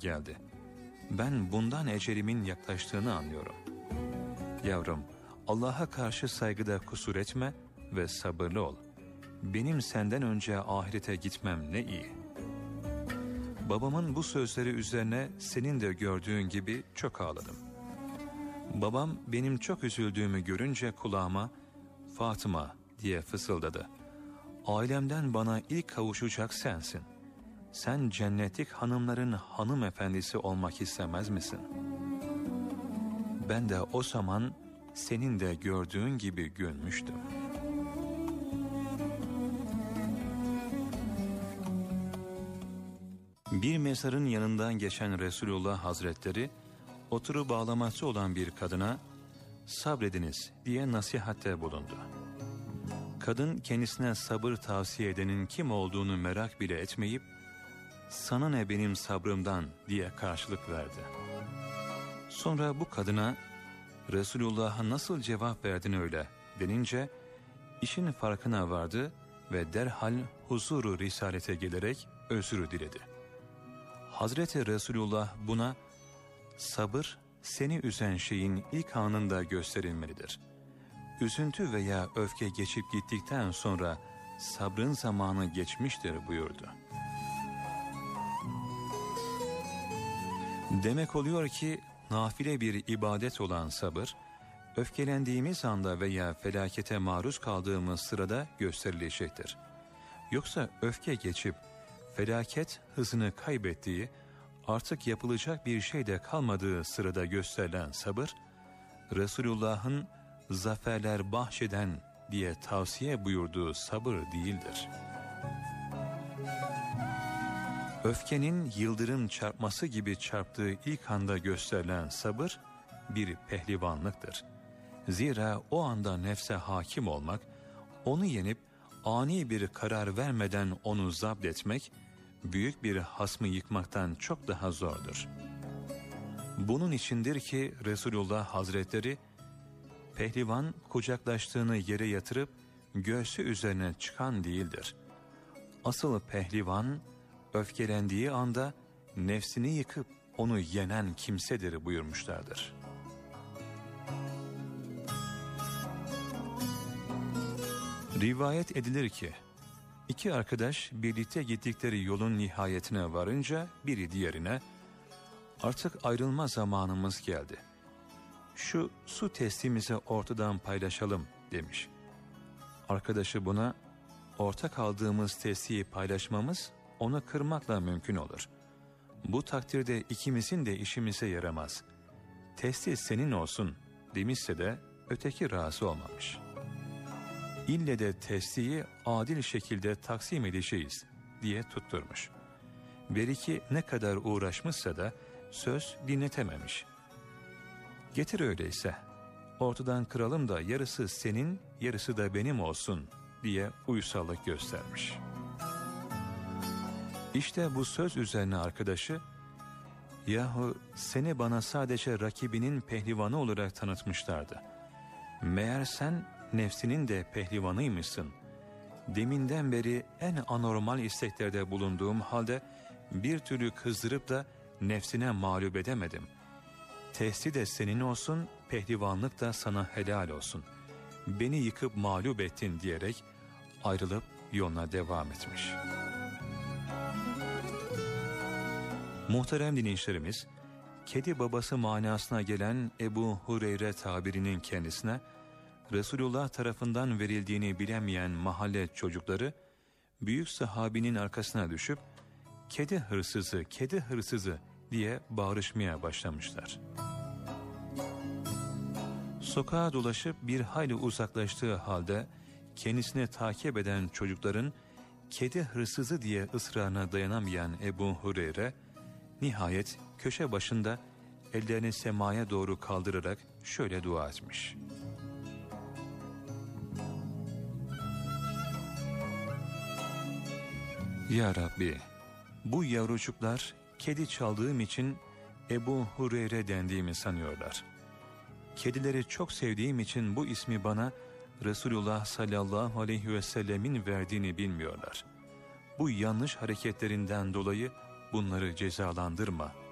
geldi. Ben bundan ecelimin yaklaştığını anlıyorum. Yavrum, Allah'a karşı saygıda kusur etme ve sabırlı ol. Benim senden önce ahirete gitmem ne iyi. Babamın bu sözleri üzerine senin de gördüğün gibi çok ağladım. Babam benim çok üzüldüğümü görünce kulağıma "Fatıma" diye fısıldadı. "Ailemden bana ilk kavuşacak sensin. Sen cennetlik hanımların hanımefendisi olmak istemez misin?" Ben de o zaman senin de gördüğün gibi gülmüştüm. Bir mezarın yanından geçen Resulullah Hazretleri, oturup ağlamakta olan bir kadına "Sabrediniz" diye nasihatte bulundu. Kadın kendisine sabır tavsiye edenin kim olduğunu merak bile etmeyip "Sana ne benim sabrımdan" diye karşılık verdi. Sonra bu kadına "Resulullah'a nasıl cevap verdin öyle?" denince işin farkına vardı ve derhal huzuru risalete gelerek özür diledi. Hazreti Resulullah buna "Sabır seni üzen şeyin ilk anında gösterilmelidir. Üzüntü veya öfke geçip gittikten sonra sabrın zamanı geçmiştir" buyurdu. Demek oluyor ki nafile bir ibadet olan sabır, öfkelendiğimiz anda veya felakete maruz kaldığımız sırada gösterilecektir. Yoksa öfke geçip felaket hızını kaybettiği, artık yapılacak bir şey de kalmadığı sırada gösterilen sabır, Resulullah'ın zaferler bahşeden diye tavsiye buyurduğu sabır değildir. Öfkenin yıldırım çarpması gibi çarptığı ilk anda gösterilen sabır bir pehlivanlıktır. Zira o anda nefse hakim olmak, onu yenip ani bir karar vermeden onu zapt etmek, büyük bir hasmı yıkmaktan çok daha zordur. Bunun içindir ki Resulullah Hazretleri, pehlivan kucaklaştığını yere yatırıp göğsü üzerine çıkan değildir. Asıl pehlivan, öfkelendiği anda nefsini yıkıp onu yenen kimsedir buyurmuşlardır. Rivayet edilir ki, iki arkadaş birlikte gittikleri yolun nihayetine varınca biri diğerine "Artık ayrılma zamanımız geldi. Şu su testimizi ortadan paylaşalım" demiş. Arkadaşı buna "Ortak aldığımız testiyi paylaşmamız onu kırmakla mümkün olur. Bu takdirde ikimizin de işimize yaramaz. Testi senin olsun" demişse de öteki razı olmamış. "İlle de testiyi adil şekilde taksim edeceğiz" diye tutturmuş. Beriki ne kadar uğraşmışsa da söz dinletememiş. "Getir öyleyse, ortadan kıralım da yarısı senin, yarısı da benim olsun" diye uysallık göstermiş. İşte bu söz üzerine arkadaşı, "Yahu seni bana sadece rakibinin pehlivanı olarak tanıtmışlardı. Meğer sen nefsinin de pehlivanıymışsın. Deminden beri en anormal isteklerde bulunduğum halde bir türlü kızdırıp da nefsine mağlup edemedim. Testi de senin olsun, pehlivanlık da sana helal olsun. Beni yıkıp mağlup ettin" diyerek ayrılıp yoluna devam etmiş. Muhterem dinleyicilerimiz, kedi babası manasına gelen Ebu Hureyre tabirinin kendisine Resulullah tarafından verildiğini bilemeyen mahalle çocukları büyük sahabinin arkasına düşüp "Kedi hırsızı, kedi hırsızı" diye bağırışmaya başlamışlar. Sokağa dolaşıp bir hayli uzaklaştığı halde kendisini takip eden çocukların "kedi hırsızı" diye ısrarına dayanamayan Ebu Hureyre nihayet köşe başında ellerini semaya doğru kaldırarak şöyle dua etmiş: "Ya Rabbi, bu yavrucuklar kedi çaldığım için Ebu Hureyre dendiğimi sanıyorlar. Kedileri çok sevdiğim için bu ismi bana Resulullah sallallahu aleyhi ve sellemin verdiğini bilmiyorlar. Bu yanlış hareketlerinden dolayı bunları cezalandırma"